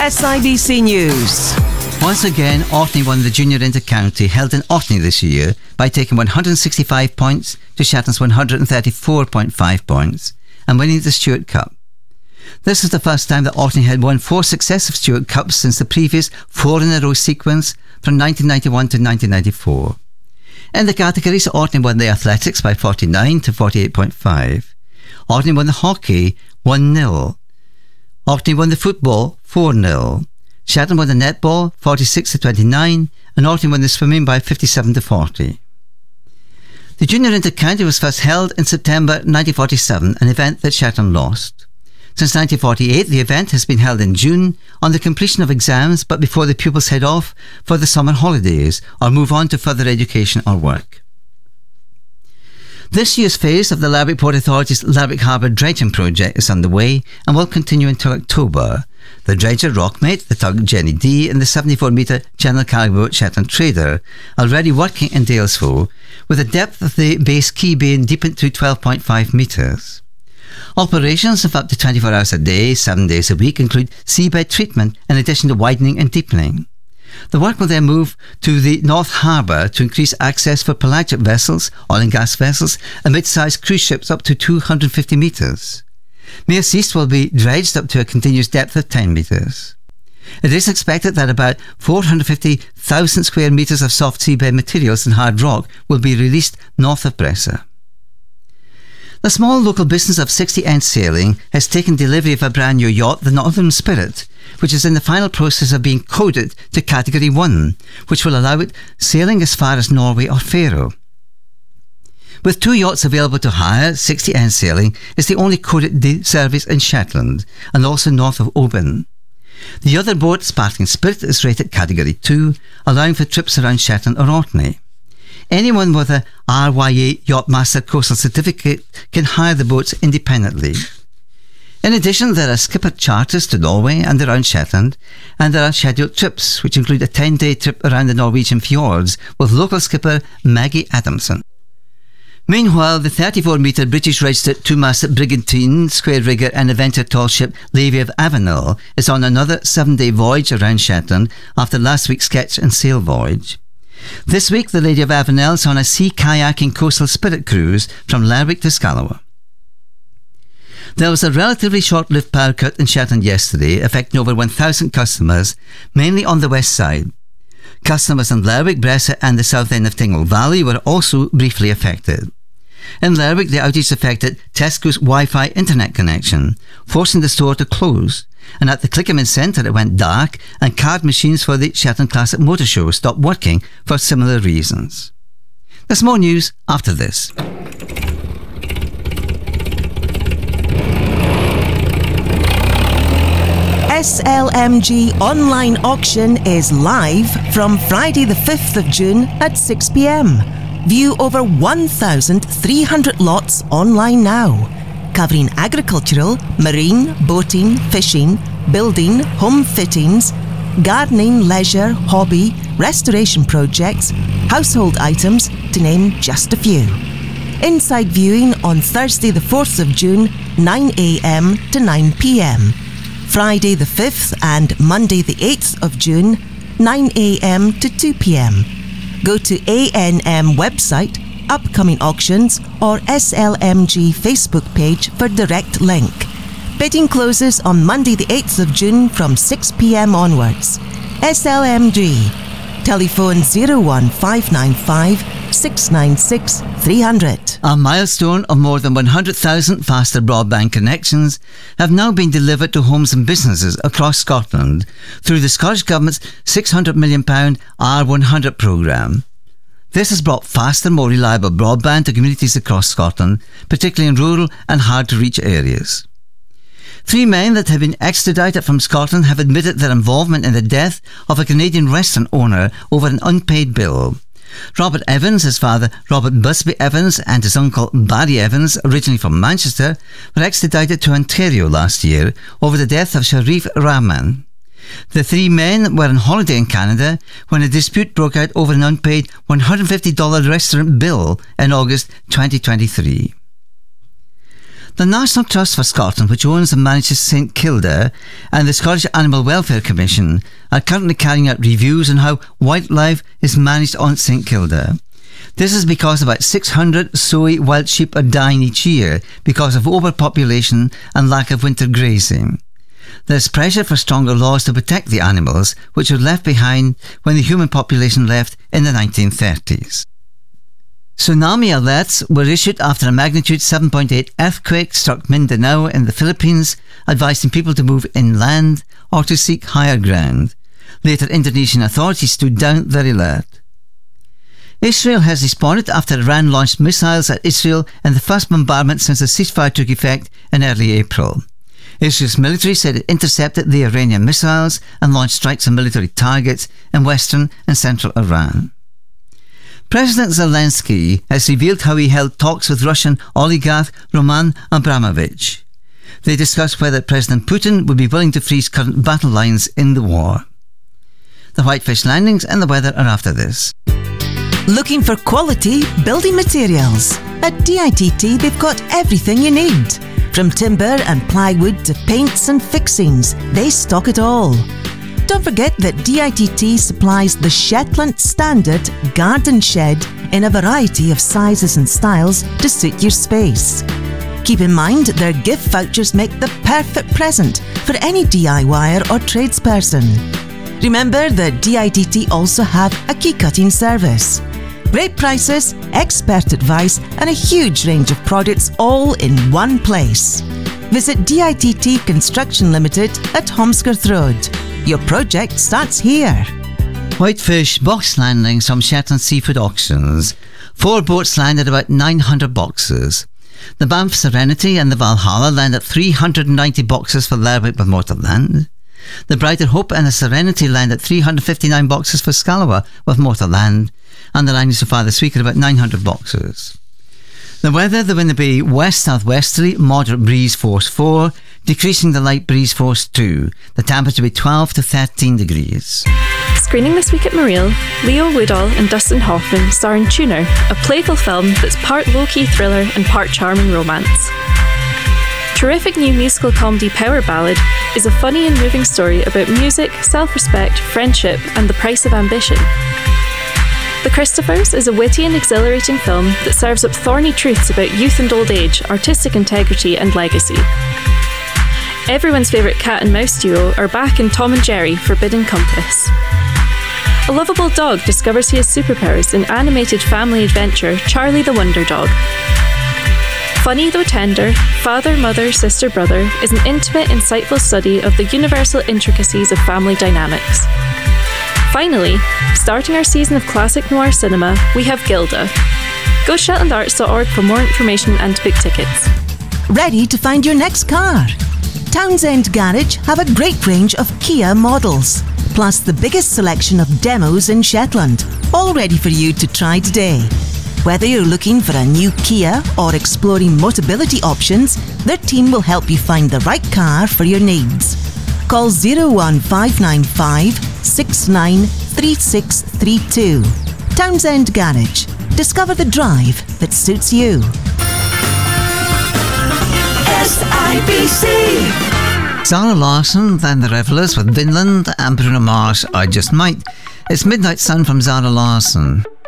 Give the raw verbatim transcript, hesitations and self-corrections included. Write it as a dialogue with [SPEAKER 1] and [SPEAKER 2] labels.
[SPEAKER 1] S I B C News.
[SPEAKER 2] Once again, Orkney won the Junior Inter-County held in Orkney this year by taking one hundred sixty-five points to Shetland's one hundred thirty-four point five points and winning the Stewart Cup. This is the first time that Orkney had won four successive Stewart Cups since the previous four-in-a-row sequence from nineteen ninety-one to nineteen ninety-four. In the categories, Orkney won the athletics by forty-nine to forty-eight point five. Orkney won the hockey one nil. Orkney won the football four nil. Shetland won the netball forty-six to twenty-nine, and Orkney won the swimming by fifty-seven to forty. The Junior Inter-County was first held in September nineteen forty-seven, an event that Shetland lost. Since nineteen forty-eight, the event has been held in June on the completion of exams, but before the pupils head off for the summer holidays or move on to further education or work. This year's phase of the Lerwick Port Authority's Lerwick Harbour dredging project is underway and will continue until October. The dredger Rockmate, the tug Jenny D and the seventy-four metre Channel cargo boat Shetland Trader are already working in Dalesford, with the depth of the base quay being deepened to twelve point five metres. Operations of up to twenty-four hours a day, seven days a week include seabed treatment in addition to widening and deepening. The work will then move to the North Harbour to increase access for pelagic vessels, oil and gas vessels and mid-sized cruise ships up to two hundred fifty metres. Mears East will be dredged up to a continuous depth of ten metres. It is expected that about four hundred fifty thousand square metres of soft seabed materials and hard rock will be released north of Bresser. The small local business of sixty End Sailing has taken delivery of a brand new yacht, the Northern Spirit, which is in the final process of being coded to Category one, which will allow it sailing as far as Norway or Faroe. With two yachts available to hire, sixty End Sailing is the only coded day service in Shetland and also north of Oban. The other boat, Sparkling Spirit, is rated Category two, allowing for trips around Shetland or Orkney. Anyone with a R Y A Yachtmaster Coastal Certificate can hire the boats independently. In addition, there are skipper charters to Norway and around Shetland, and there are scheduled trips, which include a ten-day trip around the Norwegian fjords with local skipper Maggie Adamson. Meanwhile, the thirty-four metre British-registered two-masted brigantine, square rigger and adventure tall ship Levy of Avenel is on another seven-day voyage around Shetland after last week's sketch and sail voyage. This week, the Lady of Avenel is on a sea kayaking coastal spirit cruise from Lerwick to Scalawa. There was a relatively short-lived power cut in Shetland yesterday, affecting over one thousand customers, mainly on the west side. Customers in Lerwick, Bresser and the south end of Tingle Valley were also briefly affected. In Lerwick, the outage affected Tesco's Wi-Fi internet connection, forcing the store to close. And at the Clickerman Centre it went dark and card machines for the Shetland Classic Motor Show stopped working for similar reasons. There's more news after this.
[SPEAKER 1] S L M G online auction is live from Friday the fifth of June at six p m. View over one thousand three hundred lots online now, covering agricultural, marine, boating, fishing, building, home fittings, gardening, leisure, hobby, restoration projects, household items, to name just a few. Inside viewing on Thursday the fourth of June, nine a m to nine p m. Friday the fifth and Monday the eighth of June, nine a m to two p m. Go to A N M website, upcoming auctions or S L M G Facebook page for direct link. Bidding closes on Monday the eighth of June from six p m onwards. S L M G. Telephone zero one five nine five six nine six three hundred.
[SPEAKER 2] A milestone of more than one hundred thousand faster broadband connections have now been delivered to homes and businesses across Scotland through the Scottish Government's six hundred million pounds R one hundred programme. This has brought faster, more reliable broadband to communities across Scotland, particularly in rural and hard-to-reach areas. Three men that have been extradited from Scotland have admitted their involvement in the death of a Canadian restaurant owner over an unpaid bill. Robert Evans, his father Robert Busby Evans and his uncle Barry Evans, originally from Manchester, were extradited to Ontario last year over the death of Sharif Rahman. The three men were on holiday in Canada when a dispute broke out over an unpaid one hundred fifty dollars restaurant bill in August twenty twenty-three. The National Trust for Scotland, which owns and manages St Kilda, and the Scottish Animal Welfare Commission are currently carrying out reviews on how wildlife is managed on St Kilda. This is because about six hundred soy wild sheep are dying each year because of overpopulation and lack of winter grazing. There's pressure for stronger laws to protect the animals, which were left behind when the human population left in the nineteen thirties. Tsunami alerts were issued after a magnitude seven point eight earthquake struck Mindanao in the Philippines, advising people to move inland or to seek higher ground. Later, Indonesian authorities stood down their alert. Israel has responded after Iran launched missiles at Israel in the first bombardment since the ceasefire took effect in early April. Israel's military said it intercepted the Iranian missiles and launched strikes on military targets in western and central Iran. President Zelensky has revealed how he held talks with Russian oligarch Roman Abramovich. They discussed whether President Putin would be willing to freeze current battle lines in the war. The Whitefish landings and the weather are after this.
[SPEAKER 1] Looking for quality building materials? At D I T T they've got everything you need. From timber and plywood to paints and fixings, they stock it all. Don't forget that D I T T supplies the Shetland Standard Garden Shed in a variety of sizes and styles to suit your space. Keep in mind their gift vouchers make the perfect present for any DIYer or tradesperson. Remember that D I T T also have a key cutting service. Great prices, expert advice and a huge range of products all in one place. Visit D I T T Construction Limited at Holmescroft Road. Your project starts here.
[SPEAKER 2] Whitefish box landings from Shetland Seafood Auctions. Four boats landed about nine hundred boxes. The Banff Serenity and the Valhalla landed three hundred ninety boxes for Lerwick with Motorland. The Brighter Hope and the Serenity landed three hundred fifty-nine boxes for Scalawa with Motorland, and the landings so far this week are about nine hundred boxes. The weather, the wind will be west-southwesterly, moderate breeze force four, decreasing the light breeze force two. The temperature will be twelve to thirteen degrees.
[SPEAKER 3] Screening this week at Mareel, Leo Woodall and Dustin Hoffman star in Tuner, a playful film that's part low-key thriller and part charming romance. Terrific new musical comedy Power Ballad is a funny and moving story about music, self-respect, friendship and the price of ambition. The Christophers is a witty and exhilarating film that serves up thorny truths about youth and old age, artistic integrity and legacy. Everyone's favourite cat and mouse duo are back in Tom and Jerry Forbidden Compass. A lovable dog discovers he has superpowers in animated family adventure Charlie the Wonder Dog. Funny though tender, Father, Mother, Sister, Brother is an intimate, insightful study of the universal intricacies of family dynamics. Finally, starting our season of classic noir cinema, we have Gilda. Go shetland arts dot org for more information and to book tickets.
[SPEAKER 1] Ready to find your next car? Townsend Garage have a great range of Kia models, plus the biggest selection of demos in Shetland, all ready for you to try today. Whether you're looking for a new Kia or exploring Motability options, their team will help you find the right car for your needs. Call zero one five nine five, six nine three six three two. Townsend Garage. Discover the drive that suits you.
[SPEAKER 4] S I B C.
[SPEAKER 2] Zara Larsson, then the Revellers with Vinland, and Bruno Mars, I Just Might. It's Midnight Sun from Zara Larsson.